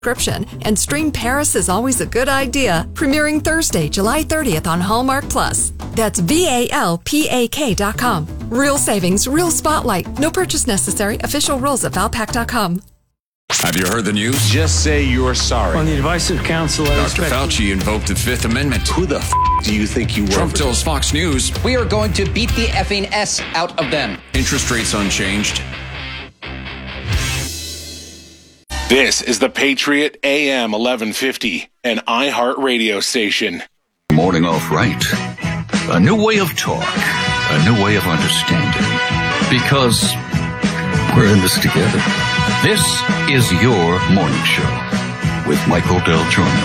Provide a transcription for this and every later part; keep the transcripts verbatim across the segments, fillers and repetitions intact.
subscription, and stream Paris is Always a Good Idea, premiering Thursday, July thirtieth on Hallmark Plus. That's V A L P A K dot com. Real savings, real spotlight. No purchase necessary. Official rules at Valpak dot com. Have you heard the news? Just say you're sorry. On the advice of counsel, I Doctor Fauci invoked the Fifth Amendment. Who the f*** do you think you were? Trump tells Fox News, we are going to beat the effing S out of them. Interest rates unchanged. This is the Patriot A M eleven fifty, an iHeart radio station. Morning off right. A new way of talk. A new way of understanding. Because we're in this together. This is your morning show with Michael Del Giorno.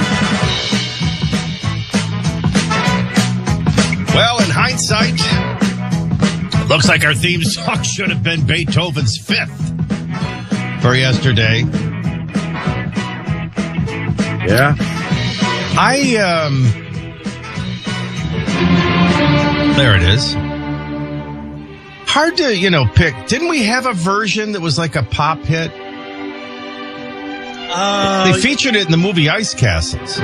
Well, in hindsight, it looks like our theme song should have been Beethoven's Fifth for yesterday. Yeah. I, um, there it is. Hard to, you know, pick. Didn't we have a version that was like a pop hit? Uh, they featured it in the movie Ice Castles.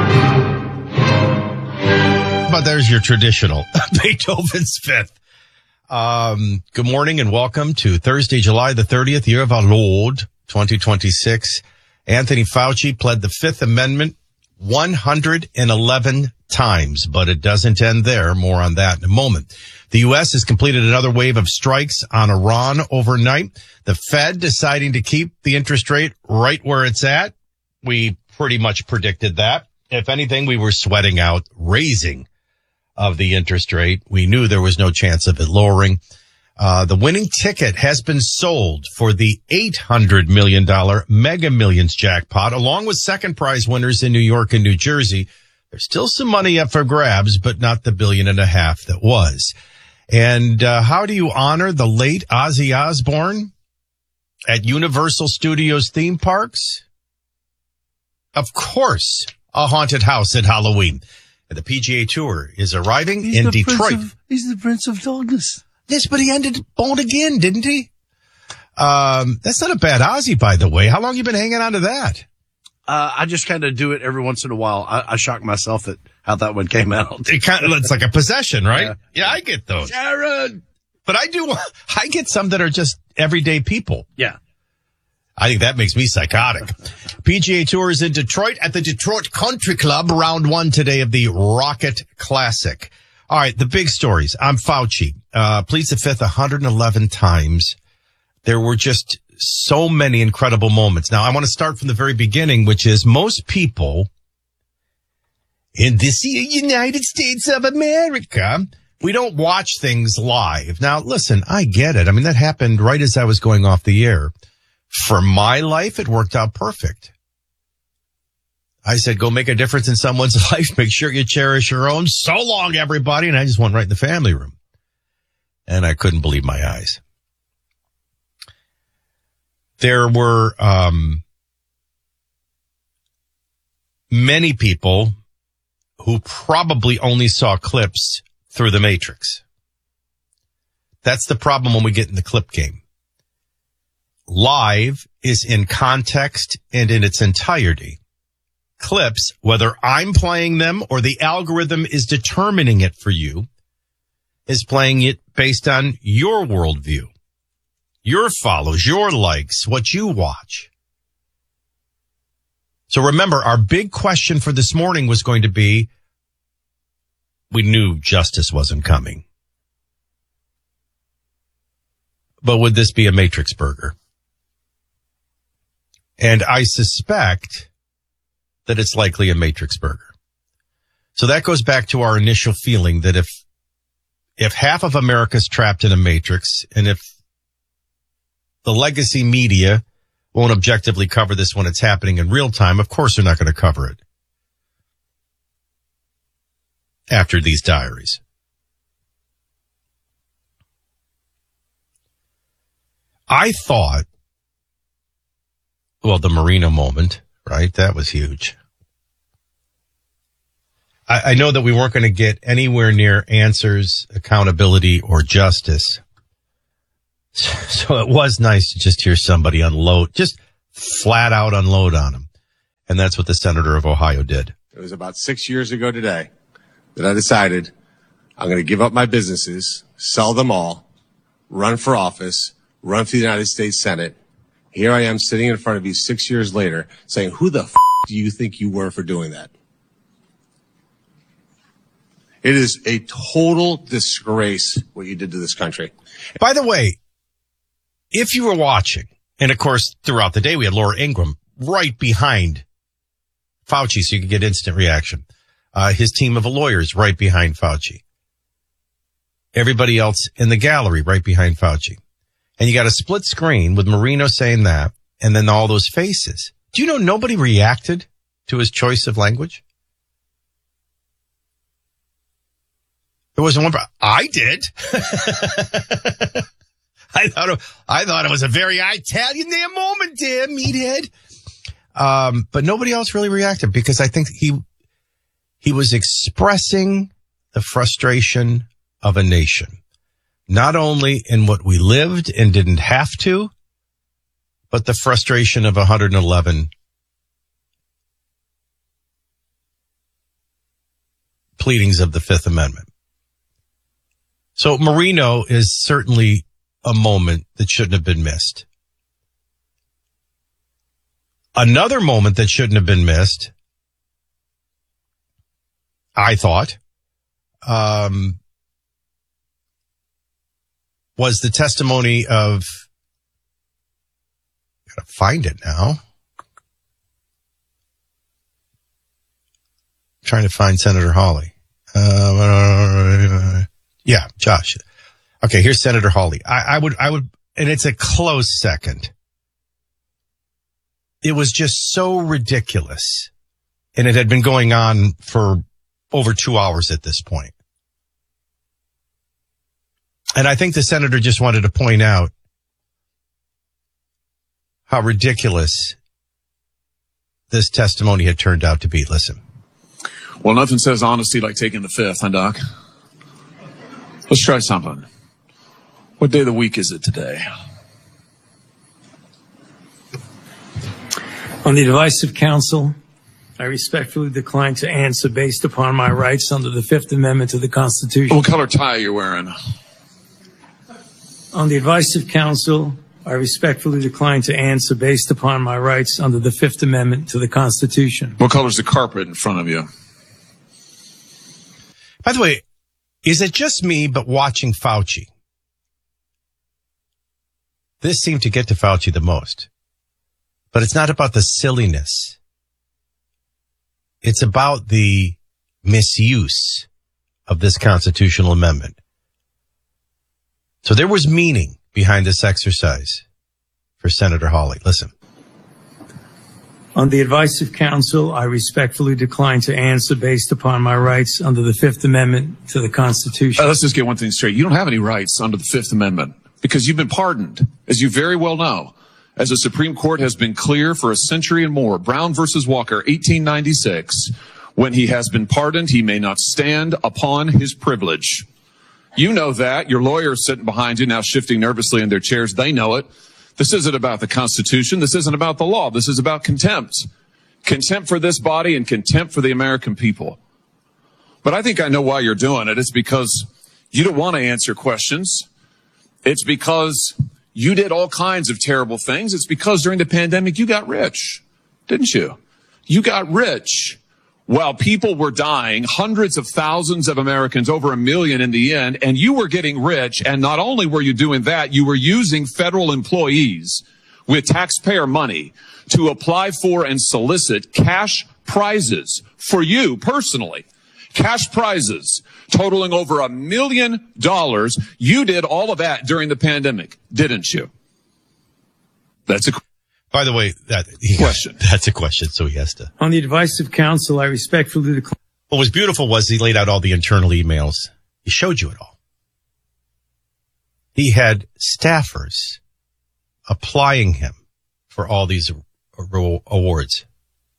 But there's your traditional Beethoven's Fifth. Um, good morning and welcome to Thursday, July the thirtieth, year of our Lord, twenty twenty-six. Anthony Fauci pled the Fifth Amendment one hundred eleven times, but it doesn't end there. More on that in a moment. The U S has completed another wave of strikes on Iran overnight. The Fed deciding to keep the interest rate right where it's at. We pretty much predicted that. If anything, we were sweating out raising of the interest rate. We knew there was no chance of it lowering. Uh, the winning ticket has been sold for the eight hundred million dollars Mega Millions jackpot, along with second prize winners in New York and New Jersey. There's still some money up for grabs, but not the billion and a half that was. And uh, how do you honor the late Ozzy Osbourne at Universal Studios theme parks? Of course, a haunted house at Halloween. And the P G A Tour is arriving he's in the Detroit. Prince of, he's the Prince of Darkness. Yes, but he ended bald again, didn't he? Um, that's not a bad Ozzy, by the way. How long you been hanging on to that? Uh, I just kind of do it every once in a while. I, I shock myself at how that one came out. It kind of, it's like a possession, right? Yeah, yeah I get those. Sharon! But I do, I get some that are just everyday people. Yeah. I think that makes me psychotic. P G A Tour is in Detroit at the Detroit Country Club, round one today of the Rocket Classic. All right, the big stories. I'm Fauci. Uh, pleads the Fifth one hundred eleven times. There were just so many incredible moments. Now, I want to start from the very beginning, which is most people in this United States of America, we don't watch things live. Now, listen, I get it. I mean, that happened right as I was going off the air. For my life, it worked out perfect. I said, go make a difference in someone's life. Make sure you cherish your own. So long, everybody. And I just went right in the family room. And I couldn't believe my eyes. There were um, many people who probably only saw clips through the Matrix. That's the problem when we get in the clip game. Live is in context and in its entirety. Clips, whether I'm playing them or the algorithm is determining it for you, is playing it based on your worldview, your follows, your likes, what you watch. So remember, our big question for this morning was going to be, we knew justice wasn't coming. But would this be a Matrix burger? And I suspect that it's likely a Matrix burger. So that goes back to our initial feeling that if, if half of America's trapped in a Matrix, and if the legacy media won't objectively cover this when it's happening in real time, of course they're not going to cover it after these diaries. I thought, well, the Marino moment, right? That was huge. I, I know that we weren't going to get anywhere near answers, accountability, or justice. So it was nice to just hear somebody unload, just flat out unload on him. And that's what the senator of Ohio did. It was about six years ago today that I decided I'm going to give up my businesses, sell them all, run for office, run for the United States Senate. Here I am sitting in front of you six years later saying, who the f*** do you think you were for doing that? It is a total disgrace what you did to this country. By the way, if you were watching, and of course, throughout the day, we had Laura Ingraham right behind Fauci so you could get instant reaction. Uh, his team of lawyers right behind Fauci. Everybody else in the gallery right behind Fauci. And you got a split screen with Marino saying that, and then all those faces. Do you know nobody reacted to his choice of language? There wasn't one. I did. I thought it, I thought it was a very Italian there moment there, meathead. Um, but nobody else really reacted because I think he he was expressing the frustration of a nation, not only in what we lived and didn't have to, but the frustration of one hundred eleven pleadings of the Fifth Amendment. So Marino is certainly a moment that shouldn't have been missed. Another moment that shouldn't have been missed, I thought, um, was the testimony of, gotta find it now. I'm trying to find Senator Hawley. Uh, yeah, Josh. Okay, here's Senator Hawley. I, I would, I would, and it's a close second. It was just so ridiculous. And it had been going on for over two hours at this point. And I think the senator just wanted to point out how ridiculous this testimony had turned out to be. Listen. Well, nothing says honesty like taking the fifth, huh, Doc? Let's try something. What day of the week is it today? On the advice of counsel, I respectfully decline to answer based upon my rights under the Fifth Amendment to the Constitution. What color tie are you wearing? On the advice of counsel, I respectfully decline to answer based upon my rights under the Fifth Amendment to the Constitution. What color's the carpet in front of you? By the way, is it just me, but watching Fauci? This seemed to get to Fauci the most. But it's not about the silliness. It's about the misuse of this constitutional amendment. So there was meaning behind this exercise for Senator Hawley. Listen. On the advice of counsel, I respectfully decline to answer based upon my rights under the Fifth Amendment to the Constitution. Uh, let's just get one thing straight. You don't have any rights under the Fifth Amendment because you've been pardoned, as you very well know. As the Supreme Court has been clear for a century and more, Brown versus Walker, eighteen ninety-six, when he has been pardoned, he may not stand upon his privilege. You know that. Your lawyers sitting behind you now shifting nervously in their chairs. They know it. This isn't about the Constitution. This isn't about the law. This is about contempt. Contempt for this body and contempt for the American people. But I think I know why you're doing it. It's because you don't want to answer questions. It's because you did all kinds of terrible things. It's because during the pandemic, you got rich, didn't you? You got rich while people were dying, hundreds of thousands of Americans, over a million in the end, and you were getting rich. And not only were you doing that, you were using federal employees with taxpayer money to apply for and solicit cash prizes for you personally. Cash prizes totaling over a million dollars. You did all of that during the pandemic, didn't you? That's a By the way, that he, question. That's a question, so he has to. On the advice of counsel, I respectfully decline. What was beautiful was he laid out all the internal emails. He showed you it all. He had staffers applying him for all these awards.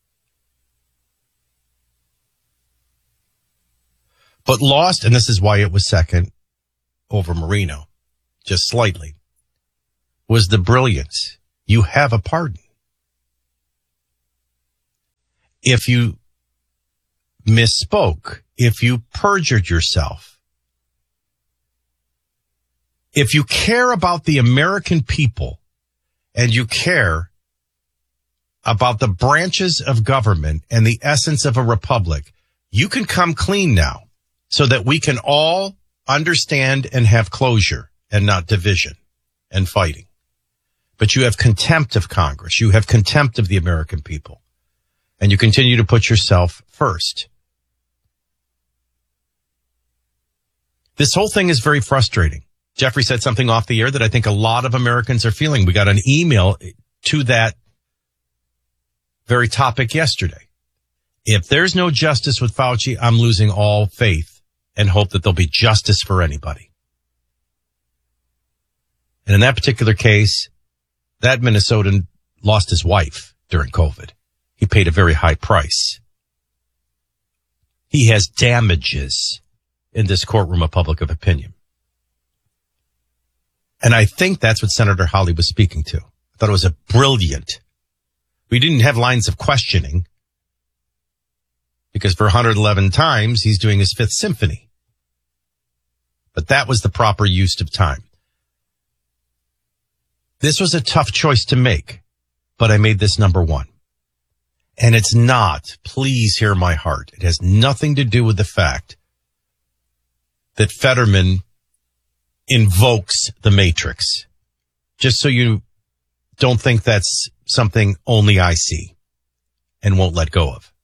But lost, and this is why it was second over Marino, just slightly, was the brilliance. You have a pardon. if you misspoke, if you perjured yourself, if you care about the American people and you care about the branches of government and the essence of a republic, you can come clean now so that we can all understand and have closure and not division and fighting. But you have contempt of Congress. You have contempt of the American people. And you continue to put yourself first. This whole thing is very frustrating. Jeffrey said something off the air that I think a lot of Americans are feeling. We got an email to that very topic yesterday. If there's no justice with Fauci, I'm losing all faith and hope that there'll be justice for anybody. And in that particular case, that Minnesotan lost his wife during COVID. He paid a very high price. He has damages in this courtroom of public of opinion. And I think that's what Senator Hawley was speaking to. I thought it was a brilliant. We didn't have lines of questioning because for one hundred eleven times he's doing his Fifth Symphony. But that was the proper use of time. This was a tough choice to make, but I made this number one. And it's not, please hear my heart. It has nothing to do with the fact that Fetterman invokes the Matrix. Just so you don't think that's something only I see and won't let go of.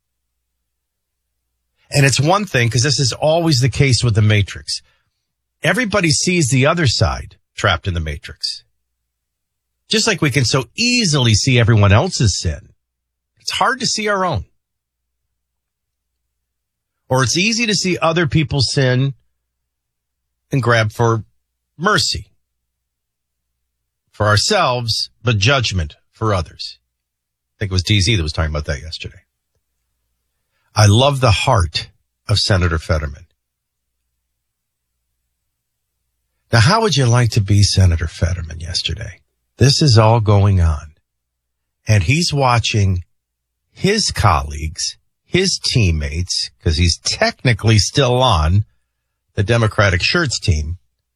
And it's one thing, because this is always the case with the Matrix. Everybody sees the other side trapped in the Matrix. Just like we can so easily see everyone else's sin. It's hard to see our own. Or it's easy to see other people's sin and grab for mercy for ourselves, but judgment for others. I think it was D Z that was talking about that yesterday. I love the heart of Senator Fetterman. Now, how would you like to be Senator Fetterman yesterday? This is all going on. And he's watching his colleagues, his teammates, because he's technically still on the Democratic Shirts team,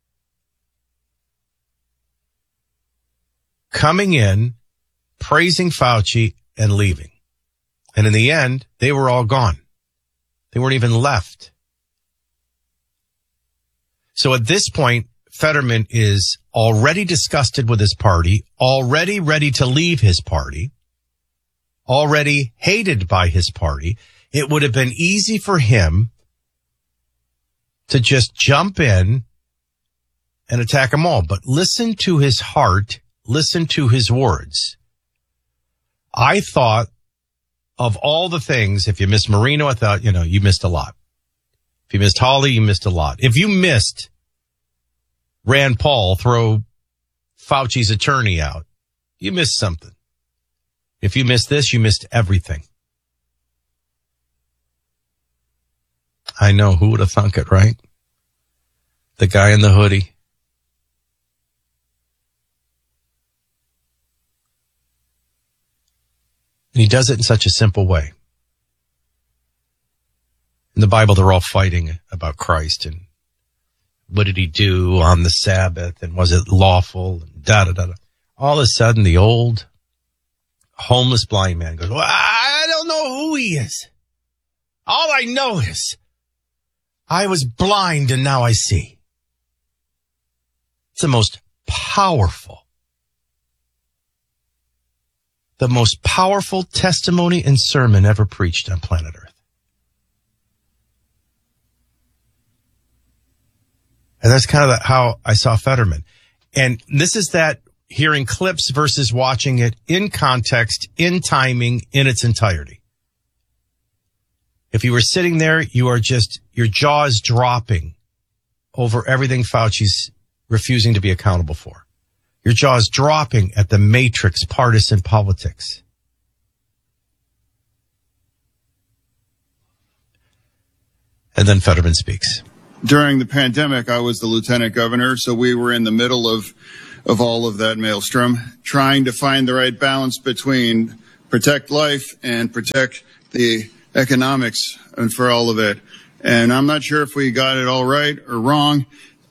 coming in, praising Fauci, and leaving. And in the end, they were all gone. They weren't even left. So at this point, Fetterman is already disgusted with his party, already ready to leave his party, already hated by his party. It would have been easy for him to just jump in and attack them all. But listen to his heart. Listen to his words. I thought of all the things, if you missed Marino, I thought, you know, you missed a lot. If you missed Hawley, you missed a lot. If you missed Rand Paul throw Fauci's attorney out, you missed something. If you missed this, you missed everything. I know, who would have thunk it, right? The guy in the hoodie. And he does it in such a simple way. In the Bible, they're all fighting about Christ and what did he do on the Sabbath and was it lawful and da da da da. All of a sudden, the old homeless blind man goes, well, I don't know who he is. All I know is I was blind and now I see. It's the most powerful, the most powerful testimony and sermon ever preached on planet Earth. And that's kind of how I saw Fetterman. And this is that hearing clips versus watching it in context, in timing, in its entirety. If you were sitting there, you are just, your jaw is dropping over everything Fauci's refusing to be accountable for. Your jaw is dropping at the matrix partisan politics. And then Fetterman speaks. During the pandemic, I was the lieutenant governor, so we were in the middle of, of all of that maelstrom, trying to find the right balance between protect life and protect the economics and for all of it. And I'm not sure if we got it all right or wrong,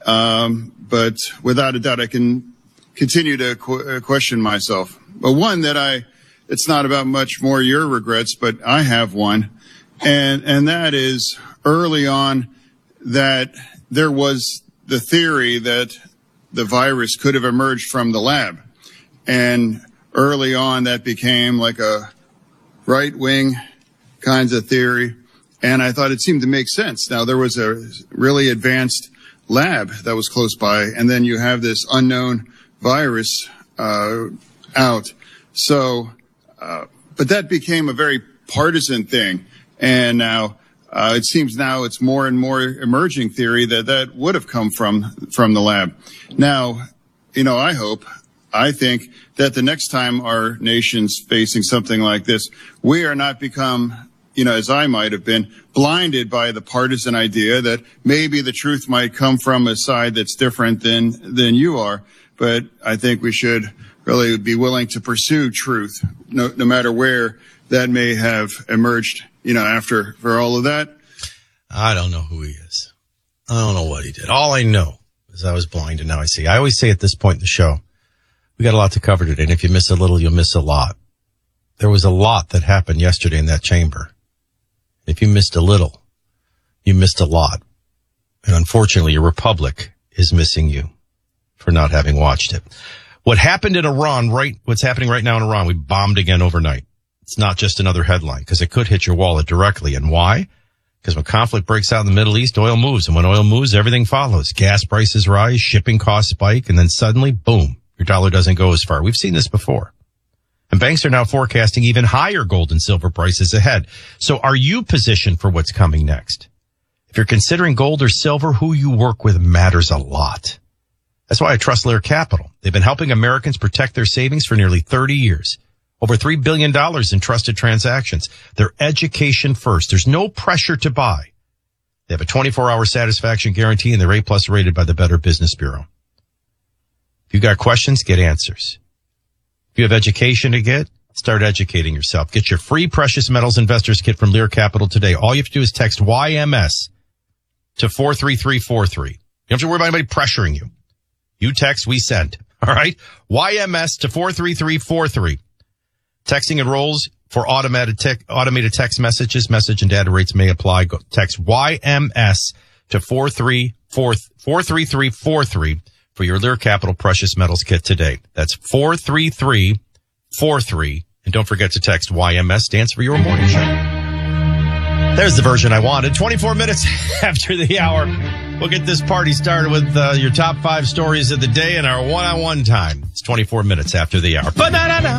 um, but without a doubt, I can continue to qu- question myself. But one that I, it's not about much more your regrets, but I have one. And, and that is early on that there was the theory that the virus could have emerged from the lab. And early on that became like a right wing kinds of theory. And I thought it seemed to make sense. Now there was a really advanced lab that was close by, and then you have this unknown virus, uh, out. So, uh, but that became a very partisan thing. And now, uh, it seems now it's more and more emerging theory that that would have come from, from the lab. Now, you know, I hope, I think that the next time our nation's facing something like this, we are not become, you know, as I might have been, blinded by the partisan idea that maybe the truth might come from a side that's different than, than you are. But I think we should really be willing to pursue truth, no, no matter where that may have emerged, you know, after, for all of that. I don't know who he is. I don't know what he did. All I know is I was blind and now I see. I always say at this point in the show, we got a lot to cover today. And if you miss a little, you'll miss a lot. There was a lot that happened yesterday in that chamber. If you missed a little, you missed a lot. And unfortunately, your republic is missing you for not having watched it. What happened in Iran, right? What's happening right now in Iran? We bombed again overnight. It's not just another headline because it could hit your wallet directly. And why? Because when conflict breaks out in the Middle East, oil moves. And when oil moves, everything follows. Gas prices rise, shipping costs spike, and then suddenly, boom, your dollar doesn't go as far. We've seen this before. And banks are now forecasting even higher gold and silver prices ahead. So are you positioned for what's coming next? If you're considering gold or silver, who you work with matters a lot. That's why I trust Lear Capital. They've been helping Americans protect their savings for nearly thirty years. Over three billion dollars in trusted transactions. They're education first. There's no pressure to buy. They have a twenty-four hour satisfaction guarantee and they're A plus rated by the Better Business Bureau. If you got questions, get answers. If you have education to get, start educating yourself. Get your free Precious Metals Investors Kit from Lear Capital today. All you have to do is text Y M S to four three three four three. You don't have to worry about anybody pressuring you. You text, we send. All right? Y M S to four three three four three. Texting enrolls for automated tech, automated text messages. Message and data rates may apply. Go, text Y M S to four three three four three for your Lear Capital Precious Metals Kit today. That's four three three four three. And don't forget to text Y M S stands for your morning show. There's the version I wanted. twenty-four minutes after the hour. We'll get this party started with uh, your top five stories of the day in our one-on-one time. It's twenty-four minutes after the hour. Ba-da-da-da.